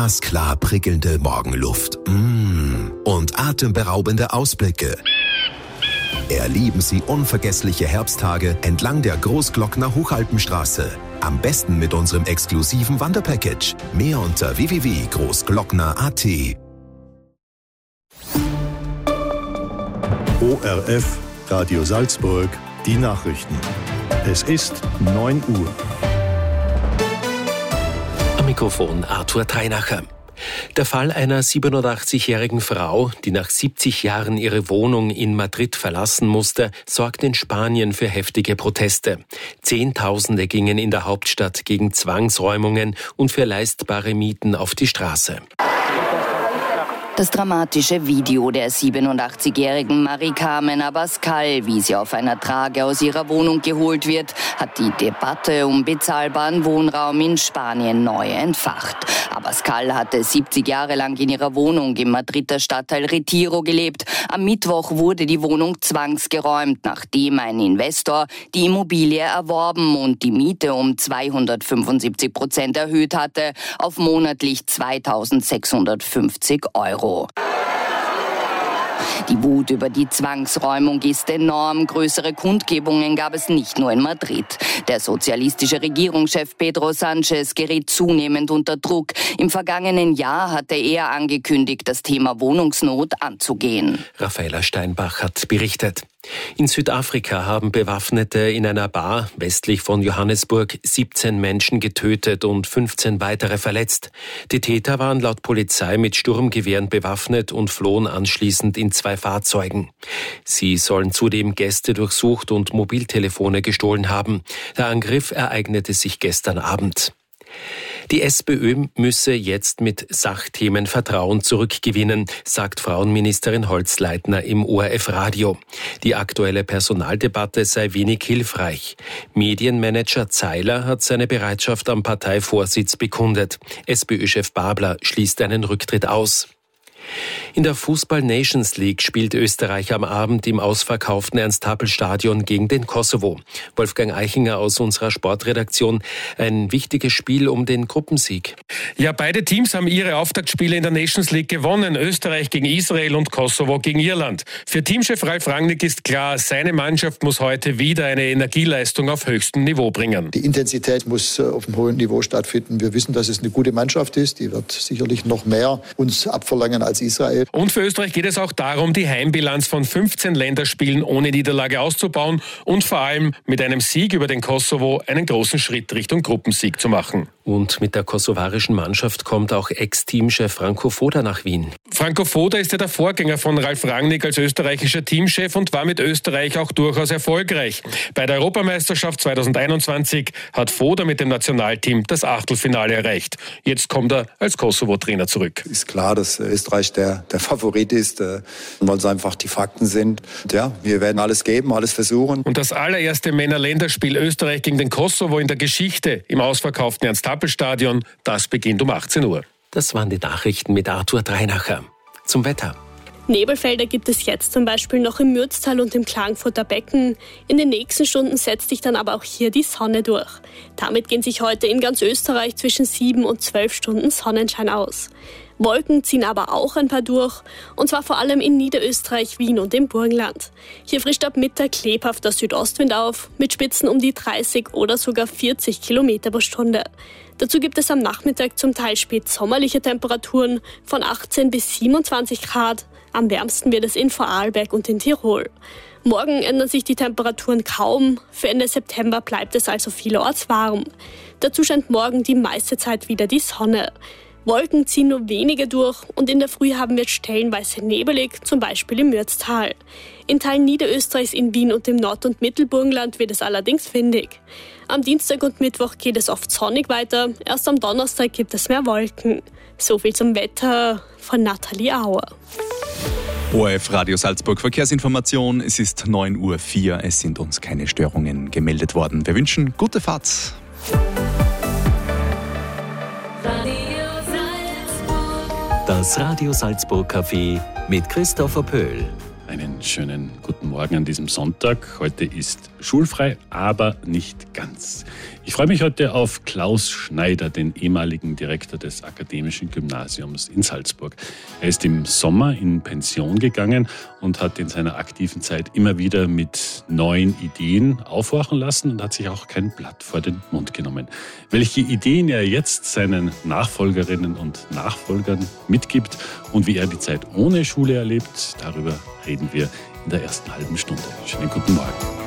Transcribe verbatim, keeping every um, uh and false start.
glasklar prickelnde Morgenluft mmh. und atemberaubende Ausblicke. Erleben Sie unvergessliche Herbsttage entlang der Großglockner Hochalpenstraße. Am besten mit unserem exklusiven Wanderpackage. Mehr unter w w w punkt großglockner punkt a t. O R F, Radio Salzburg, die Nachrichten. Es ist neun Uhr. Am Mikrofon Arthur Treinacher. Der Fall einer siebenundachtzigjährigen Frau, die nach siebzig Jahren ihre Wohnung in Madrid verlassen musste, sorgt in Spanien für heftige Proteste. Zehntausende gingen in der Hauptstadt gegen Zwangsräumungen und für leistbare Mieten auf die Straße. Das dramatische Video der siebenundachtzigjährigen Mari Carmen Abascal, wie sie auf einer Trage aus ihrer Wohnung geholt wird, hat die Debatte um bezahlbaren Wohnraum in Spanien neu entfacht. Abascal hatte siebzig Jahre lang in ihrer Wohnung im Madrider Stadtteil Retiro gelebt. Am Mittwoch wurde die Wohnung zwangsgeräumt, nachdem ein Investor die Immobilie erworben und die Miete um zweihundertfünfundsiebzig Prozent erhöht hatte auf monatlich zweitausendsechshundertfünfzig Euro. Die Wut über die Zwangsräumung ist enorm. Größere Kundgebungen gab es nicht nur in Madrid. Der sozialistische Regierungschef Pedro Sánchez gerät zunehmend unter Druck. Im vergangenen Jahr hatte er angekündigt, das Thema Wohnungsnot anzugehen. Raffaella Steinbach hat berichtet. In Südafrika haben Bewaffnete in einer Bar westlich von Johannesburg siebzehn Menschen getötet und fünfzehn weitere verletzt. Die Täter waren laut Polizei mit Sturmgewehren bewaffnet und flohen anschließend in zwei Fahrzeugen. Sie sollen zudem Gäste durchsucht und Mobiltelefone gestohlen haben. Der Angriff ereignete sich gestern Abend. Die SPÖ müsse jetzt mit Sachthemen Vertrauen zurückgewinnen, sagt Frauenministerin Holzleitner im O R F-Radio. Die aktuelle Personaldebatte sei wenig hilfreich. Medienmanager Zeiler hat seine Bereitschaft am Parteivorsitz bekundet. SPÖ-Chef Babler schließt einen Rücktritt aus. In der Fußball-Nations League spielt Österreich am Abend im ausverkauften Ernst-Happel-Stadion gegen den Kosovo. Wolfgang Eichinger aus unserer Sportredaktion. Ein wichtiges Spiel um den Gruppensieg. Ja, beide Teams haben ihre Auftaktspiele in der Nations League gewonnen. Österreich gegen Israel und Kosovo gegen Irland. Für Teamchef Ralf Rangnick ist klar, seine Mannschaft muss heute wieder eine Energieleistung auf höchstem Niveau bringen. Die Intensität muss auf einem hohen Niveau stattfinden. Wir wissen, dass es eine gute Mannschaft ist. Die wird sicherlich noch mehr uns abverlangen als Israel. Und für Österreich geht es auch darum, die Heimbilanz von fünfzehn Länderspielen ohne Niederlage auszubauen und vor allem mit einem Sieg über den Kosovo einen großen Schritt Richtung Gruppensieg zu machen. Und mit der kosovarischen Mannschaft kommt auch Ex-Teamchef Franco Foda nach Wien. Franco Foda ist ja der Vorgänger von Ralf Rangnick als österreichischer Teamchef und war mit Österreich auch durchaus erfolgreich. Bei der Europameisterschaft zweitausendeinundzwanzig hat Foda mit dem Nationalteam das Achtelfinale erreicht. Jetzt kommt er als Kosovo-Trainer zurück. Ist klar, dass Österreich der, der Favorit ist, weil es einfach die Fakten sind. Ja, wir werden alles geben, alles versuchen. Und das allererste Männer-Länderspiel Österreich gegen den Kosovo in der Geschichte im ausverkauften Ernst-Happel-Stadion, das beginnt um achtzehn Uhr. Das waren die Nachrichten mit Arthur Treinacher. Zum Wetter. Nebelfelder gibt es jetzt zum Beispiel noch im Mürztal und im Klagenfurter Becken. In den nächsten Stunden setzt sich dann aber auch hier die Sonne durch. Damit gehen sich heute in ganz Österreich zwischen sieben und zwölf Stunden Sonnenschein aus. Wolken ziehen aber auch ein paar durch, und zwar vor allem in Niederösterreich, Wien und im Burgenland. Hier frischt ab Mittag lebhaft der Südostwind auf, mit Spitzen um die dreißig oder sogar vierzig Kilometer pro Stunde. Dazu gibt es am Nachmittag zum Teil spätsommerliche Temperaturen von achtzehn bis siebenundzwanzig Grad. Am wärmsten wird es in Vorarlberg und in Tirol. Morgen ändern sich die Temperaturen kaum. Für Ende September bleibt es also vielerorts warm. Dazu scheint morgen die meiste Zeit wieder die Sonne. Wolken ziehen nur wenige durch und in der Früh haben wir stellenweise nebelig, zum Beispiel im Mürztal. In Teilen Niederösterreichs in Wien und im Nord- und Mittelburgenland wird es allerdings windig. Am Dienstag und Mittwoch geht es oft sonnig weiter, erst am Donnerstag gibt es mehr Wolken. So viel zum Wetter von Nathalie Auer. O R F Radio Salzburg Verkehrsinformation. Es ist neun Uhr vier. Es sind uns keine Störungen gemeldet worden. Wir wünschen gute Fahrt. Das Radio Salzburg Café mit Christopher Pöhl. Einen schönen guten Morgen. Morgen an diesem Sonntag. Heute ist schulfrei, aber nicht ganz. Ich freue mich heute auf Klaus Schneider, den ehemaligen Direktor des Akademischen Gymnasiums in Salzburg. Er ist im Sommer in Pension gegangen und hat in seiner aktiven Zeit immer wieder mit neuen Ideen aufhorchen lassen und hat sich auch kein Blatt vor den Mund genommen. Welche Ideen er jetzt seinen Nachfolgerinnen und Nachfolgern mitgibt und wie er die Zeit ohne Schule erlebt, darüber reden wir in der ersten halben Stunde. Schönen guten Morgen.